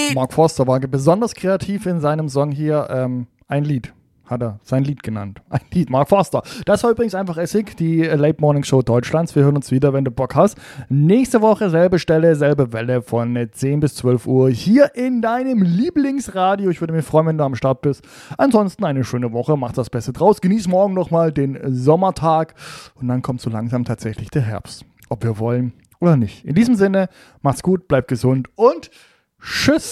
Mark Forster war besonders kreativ in seinem Song hier. Ein Lied hat er sein Lied genannt. Ein Lied, Mark Forster. Das war übrigens einfach Essig, die Late Morning Show Deutschlands. Wir hören uns wieder, wenn du Bock hast. Nächste Woche, selbe Stelle, selbe Welle von 10 bis 12 Uhr hier in deinem Lieblingsradio. Ich würde mich freuen, wenn du am Start bist. Ansonsten eine schöne Woche, mach das Beste draus. Genieß morgen nochmal den Sommertag und dann kommt so langsam tatsächlich der Herbst. Ob wir wollen oder nicht. In diesem Sinne, macht's gut, bleibt gesund und tschüss.